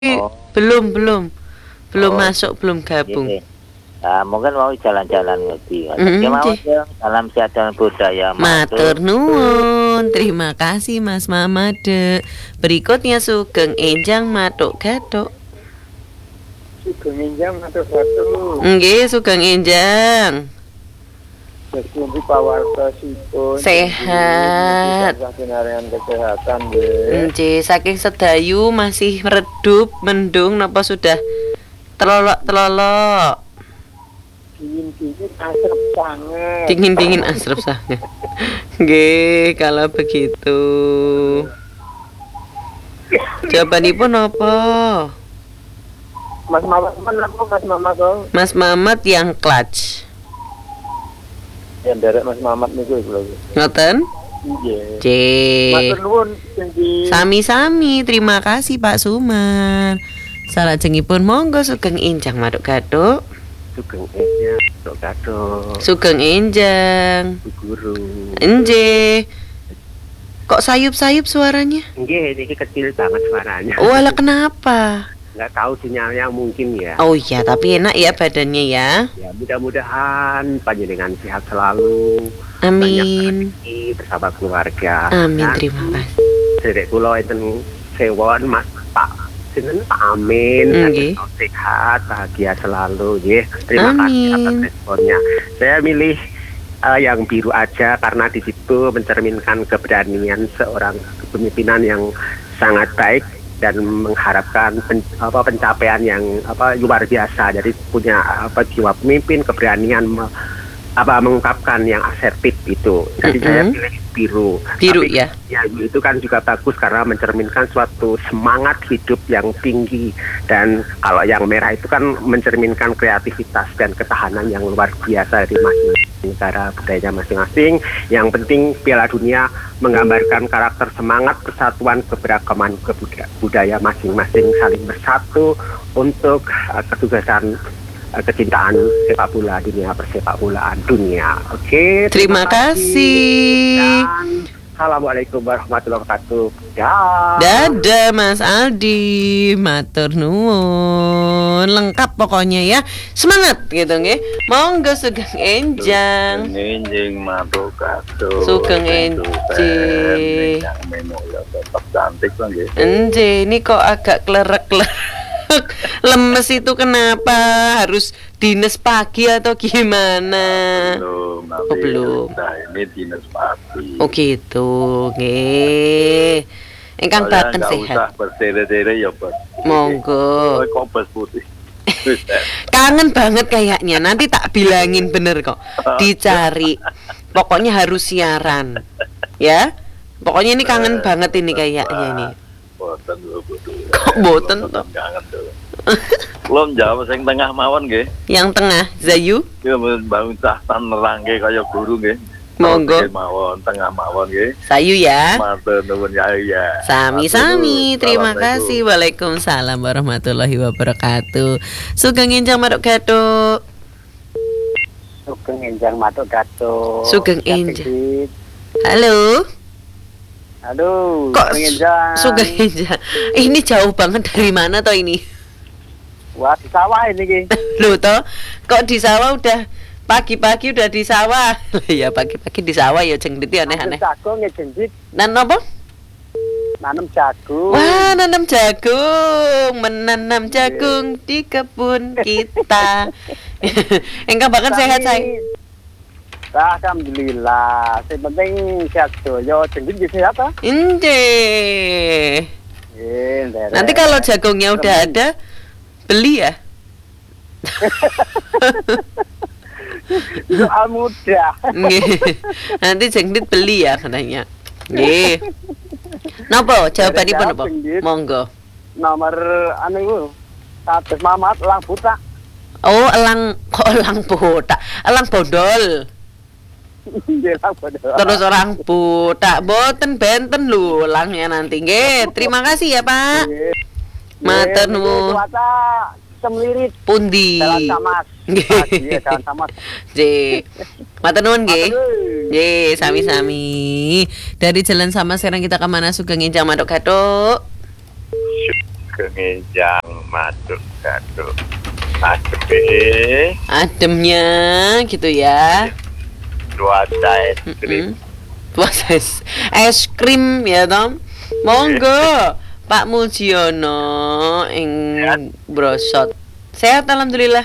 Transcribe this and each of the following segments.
Oh, Belum oh, masuk, belum gabung. gini. Nah, mungkin mau jalan-jalan ngerti. Gimana Nggih. dong? Salam sehat dan budaya Matur matur. nuwun. Terima kasih Mas Mamade. Berikutnya Sugeng Enjang Matuk Gatuk. Sugeng Enjang atau satu Nggih, Sugeng Enjang. jadi pawartosipun Sehat. Sinarian kesehatan nggih. Nggih, saking sedayu masih redup, mendung napa sudah telolok-telolok. Dingin-dingin asap sangat. Dingin-dingin asrep sangat. Nggih, kalau begitu. Jawabanipun apa? Mas Mamat apa Mas Mamat dong? Mas Mamat yang clutch. Yang derek Mas Mamat niku lho. Ngoten? Nggih. C. Matur nuwun tinggi. Sami-sami, terima kasih Pak Suman. Salajengipun monggo Sugeng Enjang Matuk Gatuk. Sugeng Enjang tok gaduh. Sugeng Enjang. Guru. Enje. Kok sayup-sayup suaranya? Nggih, ini kecil banget suaranya. Walah kenapa? Nggak tahu sinyalnya mungkin ya. Oh iya, tapi enak ya badannya ya. Ya mudah-mudahan panjenengan sehat selalu. Amin. Banyak rezeki bersama keluarga. Amin, Dan terima kasih. Sedek kula enten sewon Mas Pak sinten Pak Amin. Nggih. Sehat, bahagia selalu nggih. Terima kasih atas Amin. responnya. Saya milih yang biru aja karena di situ mencerminkan keberanian seorang kepemimpinan yang sangat baik dan mengharapkan pencapaian yang luar biasa. Jadi punya jiwa pemimpin, keberanian mengungkapkan yang asertif itu. Jadi saya pilih biru. Biru. Tapi, ya. Ya itu kan juga bagus karena mencerminkan suatu semangat hidup yang tinggi. Dan kalau yang merah itu kan mencerminkan kreativitas dan ketahanan yang luar biasa dari masing-masing negara budayanya masing-masing. Yang penting Piala Dunia menggambarkan karakter semangat persatuan keberagaman budaya masing-masing saling bersatu untuk kesuksesan kecintaan sepak bola dunia, persepak bolaan dunia. Oke, Terima kasih. dan assalamualaikum warahmatullahi wabarakatuh. Dadah Mas Aldi, matur nuwun. Lengkap pokoknya ya. Semangat gitu nggih. Monggo Sugeng Enjang. Enjing matuk gaduh. Sugeng Enjing. Yang menu ya tetap cantik lah nggih. Enje, ini kok agak klerek-klerek. Lemes itu kenapa? Harus dinas pagi atau gimana? Belum, nanti Oh, belum. Nah, ini dinas pagi. Oh gitu, nggih. Ingkang Soalnya baken nggak usah sehat. bertere-tere ya, Bos. Monggo. Oh, kompes putih. Kangen banget kayaknya. Nanti tak bilangin bener kok. Dicari. Pokoknya harus siaran. Ya. Pokoknya ini kangen banget ini kayaknya ini. Boten lho, boten. Kok boten toh? Kangen tuh. Belum jawab sing tengah mawon nggih. Yang tengah, Zayu. Ya bangun cah tan nerangke kaya guru nggih. Monggo. Mawon tengah mawon nggih. Sayu ya. Matur nuwun ya. Sami-sami. Terima Assalamualaikum. kasih. Waalaikumsalam warahmatullahi wabarakatuh. Sugeng Enjang Matuk Gatuk. Sugeng Enjang matuk gaduh. Sugeng Enjang. Halo. Aduh, Kok Sugeng Enjang. Sugeng Enjang? Ini jauh banget dari mana toh ini? Wah, di sawah ini ki. Loh toh, kok di sawah udah pagi-pagi udah di sawah. Ya pagi-pagi di sawah ya jeng diti aneh-aneh. Jagung ya jendit, Nan apa? nanam jagung. Wah, nanam jagung, menanam jagung di kebun kita. Engkau bahkan sehat saya. Alhamdulillah. Yang penting sehat doyo, jendit bisa sehat ah. Inde. Nderek. Nanti kalau jagungnya udah ada, beli ya. soal mudah. Nggih. Nanti jengdit beli ya katanya. Nggih. Napa jawabanipun apa? Monggo. Nomor anu iku. Kados Mamat lang buta. Oh, elang botak. Elang bodol. Nggih lang buta. Terus orang botak boten benten lho elangnya nanti. Nggih, terima kasih ya, Pak. Matur nuwun. Cuaca semlirit. Pundi? Jalan Samas. Iya, Jalan Samas. Nggih. Matur nuwun nggih. Matur nuwun. Nggih, sami-sami. Dari Jalan Sama sekarang kita ke mana Sugeng Enjang Matuk Gatuk? Sugeng Sugeng Enjang Maduk Gaduk. Ademnya gitu ya. Cuaca es krim. Puasa es krim ya Tom. Monggo Pak Mujiono ing brosot. Sehat alhamdulillah.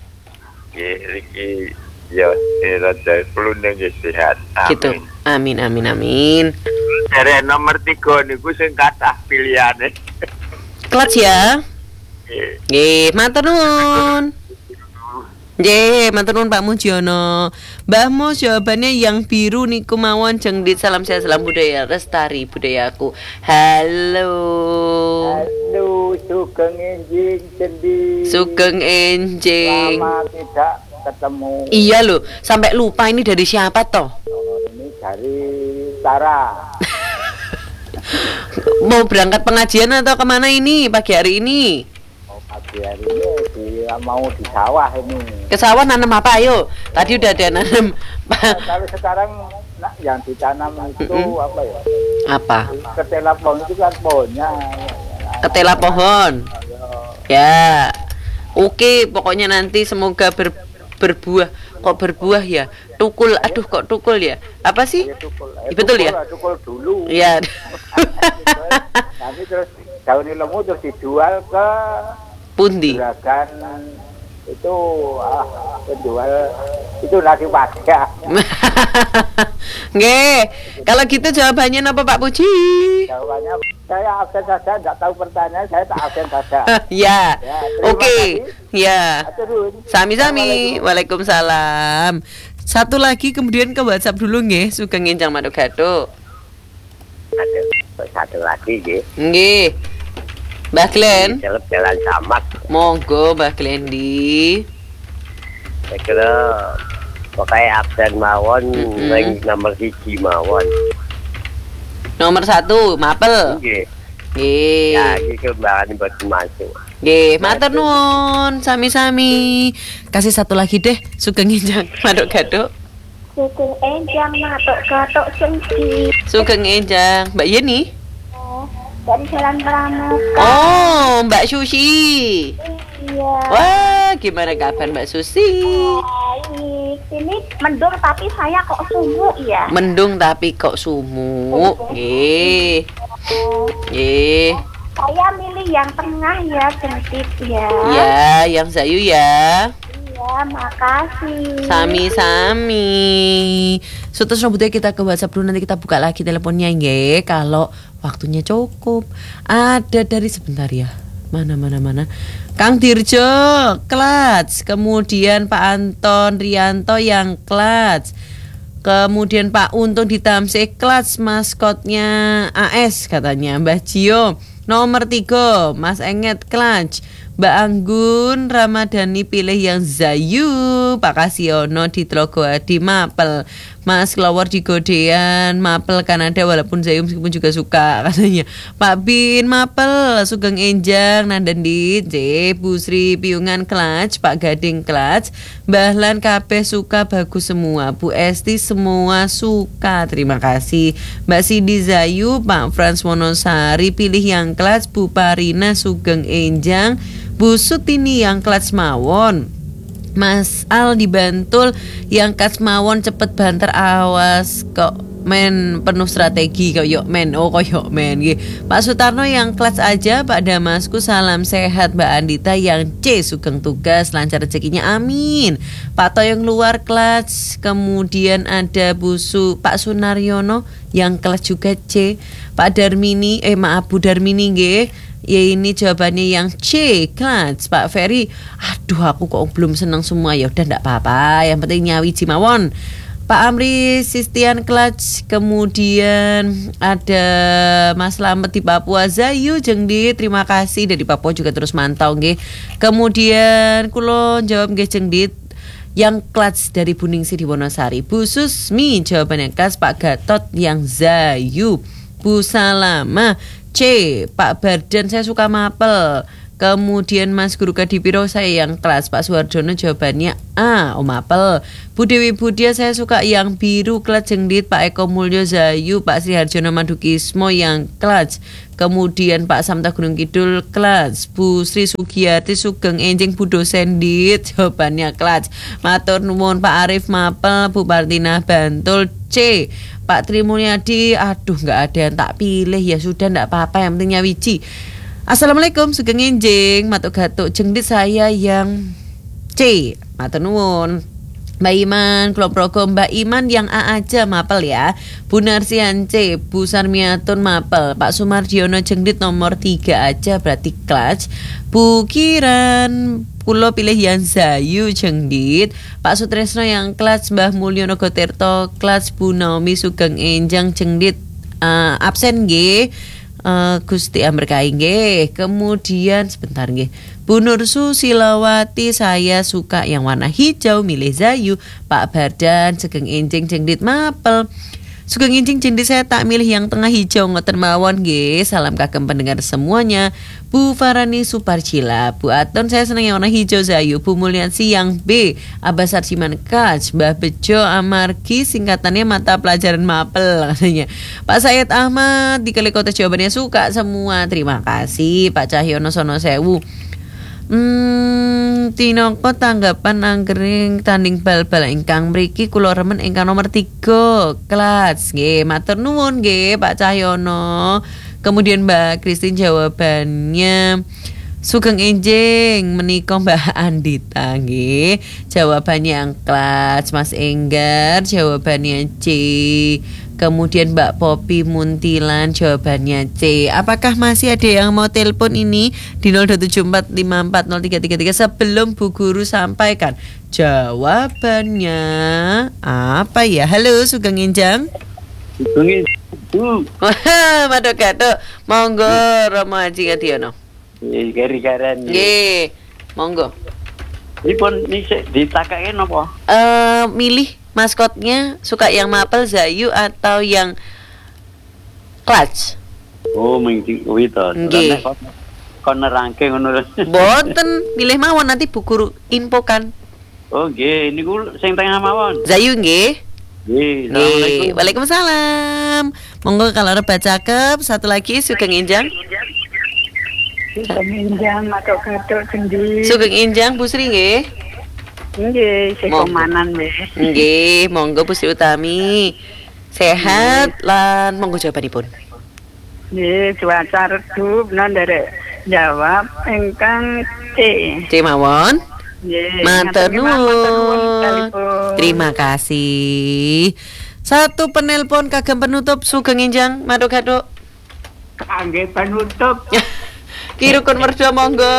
Iki ya rada pelundang sehat. Gitu. Amin. Dari nomor 3 niku sing kathah pilihane. Kelas ya. Nggih, matur nuwun. Nggih, matur nuwun Pak Mujiono. Mbah Mo jawabannya yang biru niku mawon jeng dit salam sehat salam budaya lestari budayaku. Halo. Sugeng Enjing Cendi. Sugeng Enjing. Lama tidak ketemu. Iya loh, sampai lupa ini dari siapa toh? Ini dari Sarah. Mau berangkat pengajian atau kemana ini pagi hari ini? Pagi hari ini mau di sawah ini. Ke sawah nanam apa ayo? Tadi udah ada nanam. Kalau sekarang yang ditanam itu apa ya? Apa? Ketela pohon itu kan pohonnya. Ketela pohon. Ya. Oke, pokoknya nanti semoga berbuah. Kok berbuah ya? Tukul, aduh kok tukul ya? Apa sih? Betul ya? Tukul dulu. Iya. Nanti terus daun lemu terus dijual ke Pundi. juragan itu penjual itu nasi padang. Nggih. Kalau gitu jawabannya apa Pak Puji? Jawabannya saya absen saja, tidak tahu pertanyaan, saya tak absen saja. Ya. terima Oke. kasih. Ya. Aturun. Sami-sami. Waalaikumsalam. Satu lagi kemudian ke WhatsApp dulu nggih, Sugeng Enjang Maduk Gaduk. Satu lagi nggih. Nggih. Mbah Glen. Jalan Samak. Monggo Mbah Glendi. Saya kira pokoknya absen mawon ring nomor 1 mawon. Nomor 1, Mapel. Nggih. Nggih. Ya, iki kembangan buat masuk. Nggih, matur nuwun, sami-sami. Kasih satu lagi deh, Sugeng Enjang Maduk Gaduk. Sugeng Enjang Maduk Gaduk Sengki. Sugeng Enjang, Mbak Yeni. Dari Jalan Pramuka. Oh, Mbak Susi. Iya. Wah, gimana kabar Mbak Susi? Baik. Ini mendung tapi saya kok sumuk ya. Mendung tapi kok sumuk. Nggih. Nggih. Saya milih yang tengah ya, Centit ya. Ya, yang Zayu ya. Iya, makasih. Sami-sami. Terus rambutnya kita ke WhatsApp dulu, nanti kita buka lagi teleponnya nggih kalau waktunya cukup. Ada dari sebentar ya. Mana. Kang Dirjo, Klats. Kemudian Pak Anton Rianto yang Klats. Kemudian Pak Untung di Tamsik Klats, maskotnya AS katanya. Mbah Jio nomor 3, Mas Enget Klats. Mbak Anggun Ramadhani pilih yang Zayu. Pak Kasiono di Trogoadi Mapel. Mas Klower di Godean Mapel Kanada, walaupun Zayu meskipun juga suka katanya. Pak Bin Mapel, Sugeng Enjang Nandandi J Bu Sri Piungan Klats, Pak Gading Klats, Mbah Lan kabeh suka bagus semua. Bu Esti semua suka. Terima kasih. Mbak Sidi Zayu, Pak Frans Wonosari pilih yang Klats, Bu Parina Sugeng Enjang, Bu Sutini yang Klats mawon. Mas Al di Bantul yang Klats mawon cepet banter awas kok men penuh strategi koyok men koyok men nggih. Pak Sutarno yang Klats aja. Pak Damasku salam sehat. Mbak Andita yang C sugeng tugas lancar rezekinya amin. Pak Toyong luar Klats. Kemudian ada Pak Sunaryono yang Klats juga C. Pak Darmini Bu Darmini nggih. Ya ini jawabannya yang C, Klats. Pak Ferry, aduh aku kok belum senang semua. Ya udah ndak apa-apa, yang penting nyawi Jimawon. Pak Amri Sistian Klats. Kemudian ada Mas Slamet di Papua, Zayu Jengdi, terima kasih dari Papua juga terus mantau nggih. Kemudian kulon jawab nggih Jengdi yang Klats dari Buningsi di Wonosari. Bu Susmi jawabannya Klats. Pak Gatot yang Zayu. Bu Salama C, Pak Bardan saya suka Mapel. Kemudian Mas Guru Kadipiro saya yang kelas. Pak Suwardono jawabannya A, Om Apel. Bu Dewi Budia saya suka yang biru kelas jengdit. Pak Eko Mulyo Zayu. Pak Sri Harjono Madukismo yang kelas. Kemudian Pak Samta Gunung Kidul kelas. Bu Sri Sugiyarti Sugeng Enjing Bu dosen dit jawabannya kelas. Matur nuwun Pak Arif Mapel. Bu Partina Bantul C. Pak Trimulyadi aduh nggak ada yang tak pilih ya sudah nggak apa-apa yang penting nyawiji. Assalamualaikum Sugeng Enjing Matuk Gatuk jengdit saya yang C. Matur nuwun Mbak Iman, Klop Progo Mbak Iman yang A aja mapel ya. Bu Narsian C, Bu Sarmiatun mapel. Pak Sumardiono jengdit nomor 3 aja berarti kelas. Bu Kiran Kulo pilih yang Zayu jengdit. Pak Sutresno yang kelas. Mbah Mulyono Gotirto kelas. Bu Naomi Sugeng Enjang jengdit absen G. Gusti Amberkai nggih. Kemudian sebentar nggih. Bu Nur Susilawati saya suka yang warna hijau milih Zayu. Pak Bardan Sugeng Enjing jengdit mapel. Sugeng Enjing jengdit saya tak milih yang tengah hijau ngoten mawon nggih. Salam kagem pendengar semuanya. Bu Farani Suparcila, Bu Aton saya senang yang warna hijau Zayu. Bu Mulyansi yang B. Abbas Sarsiman Kaj. Mbah Bejo Amargi singkatannya mata pelajaran mapel katanya. Pak Said Ahmad di Kalikota jawabannya suka semua. Terima kasih Pak Cahyono Sono Sewu. Tinoko tanggapan anggering tanding bal-bal ingkang mriki kula remen ingkang nomor 3 kelas nggih matur nuwun nggih Pak Cahyono. Kemudian Mbak Kristin jawabannya Sugeng Enjing menika Mbak Andita nggih jawabannya yang kelas. Mas Enggar jawabannya C. Kemudian Mbak Popi Muntilan jawabannya C. Apakah masih ada yang mau telepon ini di 0274540333 sebelum Bu Guru sampaikan jawabannya apa ya? Halo Sugeng Enjang. Sugeng Bu. Wah, Madok Gatuk. Monggo Romo Haji Kadiono. Gari-garan. Nggih, monggo. Dipun nisik ditakake napa? Milih maskotnya suka yang mapel Zayu atau yang clutch? Oh, mengki kuwi to. Nggih. Kon nerangke ngono. Boten, milih mawon nanti Bu Guru infokan. Oh, nggih, niku sing tengah mawon. Zayu nggih. Nggih, Nggih, waalaikumsalam. Monggo kalau reba cakep, satu lagi Sugeng Enjang. Sugeng Enjang Matuk Gatuk jengdit. Sugeng Enjang Bu Sri nggih. Nggih, sing komanan nggih. Nggih, monggo Bu Sri Utami. Sehat lan monggo jawabanipun. Nggih, cuaca redup nderek jawab ingkang C. C mawon. Nggih. Matur nuwun. sekalipun. Terima kasih. Satu penelpon kagem penutup Sugeng Enjang Matuk Gatuk. Kangge penutup. Kirukun merdo monggo.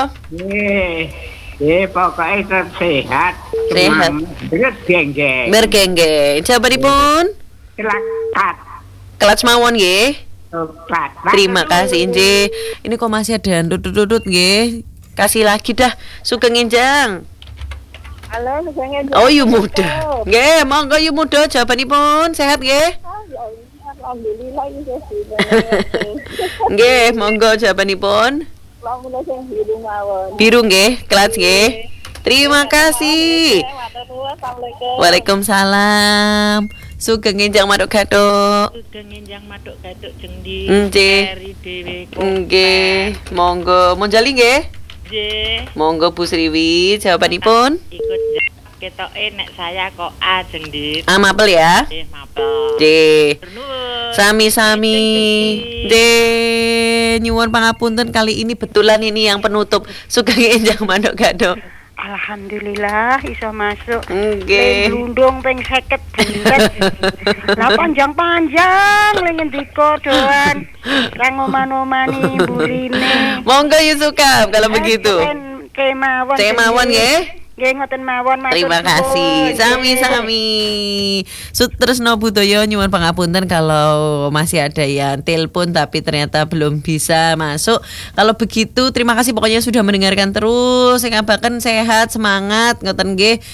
Nggih, pokoke tetep sehat. Sehat. Bergenggeng. Bergenggeng. Jawabanipun Silakan. kelas mawon nggih. Obat. Terima kasih Inje. Ini kok masih ada dudut-dudut nggih. Kasih lagi dah Sugeng Enjang. Halo, Sugeng Enjang. Oh, yu muda. Nggih, monggo yu muda jawabanipun sehat nggih. Alhamdulillah ini saya Nggih, monggo jawabanipun. Lamun sing biru mawon. Biru nggih, kelas nggih. Terima kasih. Assalamualaikum. Waalaikumsalam. Sugeng Enjang Matuk Gatuk. Sugeng Enjang Matuk Gatuk jengdit. Nggih. Dari dhewe Nggih, monggo monjali nggih. Nggih. Monggo Bu Sriwi jawabanipun. Ikut ketoke nek saya kok A jengdit. Mapel ya. Nggih, mapel. Nggih. Nuwun. Sami-sami. Nggih, nyuwun pangapunten kali ini betulan ini yang penutup Sugeng Enjang Matuk Gatuk. Alhamdulillah iso masuk. Nggih. Lundung ping 50 bulet. Lah panjang-panjang le ngendika doan. Ra ngoman-omani burine. Monggo Yusukam kalau begitu. Kemawon. Kemawon nggih. Nggih ngoten mawon matur. Terima kasih. Sami-sami. Sutresno Budoyo nyuwun pangapunten kalau masih ada yang telepon tapi ternyata belum bisa masuk. Kalau begitu terima kasih pokoknya sudah mendengarkan terus. Sing ngabaken sehat, semangat ngoten nggih.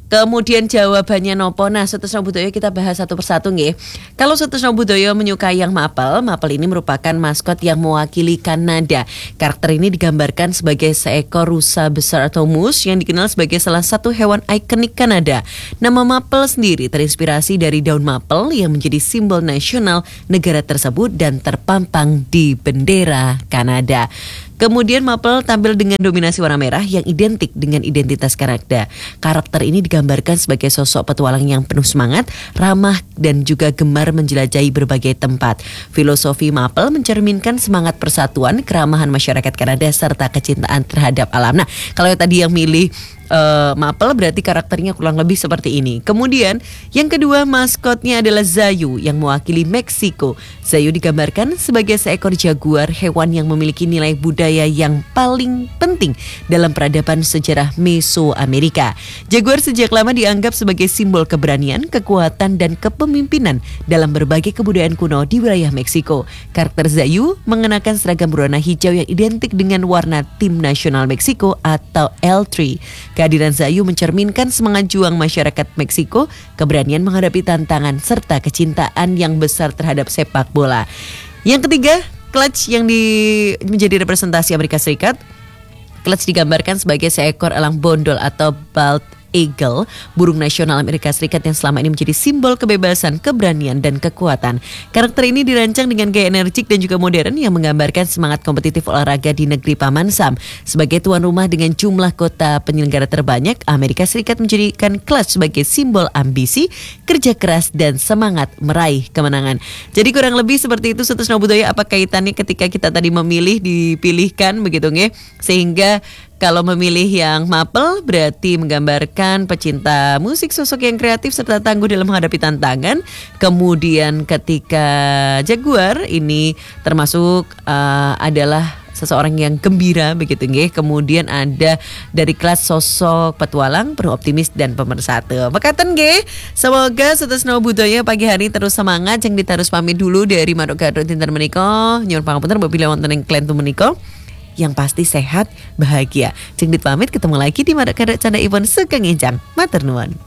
Kemudian jawabannya nopo. Nah, Sutrisno Budoyo kita bahas satu persatu nggih. Kalau Sutrisno Budoyo menyukai yang Mapel, Mapel ini merupakan maskot yang mewakili Kanada. Karakter ini digambarkan sebagai seekor rusa besar atau moose yang dikenal sebagai salah satu hewan ikonik Kanada. Nama Mapel sendiri terinspirasi dari daun mapel yang menjadi simbol nasional negara tersebut dan terpampang di bendera Kanada. Kemudian Mapel tampil dengan dominasi warna merah yang identik dengan identitas Kanada. Karakter ini digambarkan sebagai sosok petualang yang penuh semangat, ramah, dan juga gemar menjelajahi berbagai tempat. Filosofi Mapel mencerminkan semangat persatuan, keramahan masyarakat Kanada, serta kecintaan terhadap alam. Nah, kalau tadi yang milih Mapel berarti karakternya kurang lebih seperti ini. Kemudian yang kedua maskotnya adalah Zayu yang mewakili Meksiko. Zayu digambarkan sebagai seekor jaguar, hewan yang memiliki nilai budaya yang paling penting dalam peradaban sejarah Mesoamerika. Jaguar sejak lama dianggap sebagai simbol keberanian, kekuatan, dan kepemimpinan dalam berbagai kebudayaan kuno di wilayah Meksiko. Karakter Zayu mengenakan seragam berwarna hijau yang identik dengan warna tim nasional Meksiko atau L3. Kehadiran Zayu mencerminkan semangat juang masyarakat Meksiko, keberanian menghadapi tantangan, serta kecintaan yang besar terhadap sepak bola. Yang ketiga, Clutch yang menjadi representasi Amerika Serikat. Clutch digambarkan sebagai seekor elang bondol atau bald eagle, burung nasional Amerika Serikat yang selama ini menjadi simbol kebebasan, keberanian, dan kekuatan. Karakter ini dirancang dengan gaya energik dan juga modern yang menggambarkan semangat kompetitif olahraga di negeri Paman Sam. Sebagai tuan rumah dengan jumlah kota penyelenggara terbanyak, Amerika Serikat menjadikan Clutch sebagai simbol ambisi, kerja keras, dan semangat meraih kemenangan. Jadi kurang lebih seperti itu Sutrisno Budoyo, apa kaitannya ketika kita tadi memilih dipilihkan begitu nggih? Sehingga kalau memilih yang Mapel berarti menggambarkan pecinta musik, sosok yang kreatif serta tangguh dalam menghadapi tantangan. Kemudian ketika Jaguar ini termasuk adalah seseorang yang gembira begitu nggih. Kemudian ada dari kelas sosok petualang, penuh optimis dan pemersatu. Mekaten nggih. Semoga Sutrisno Budoyo pagi hari terus semangat. Jeng ditarus pamit dulu dari Manuk Garut dinten menika. Nyuwun pangapunten apabila wonten ing klentu menika. Yang pasti sehat, bahagia. Jeng dit pamit, ketemu lagi di Manuk Garut Canda Ipon Sugeng Enjang. Matur nuwun.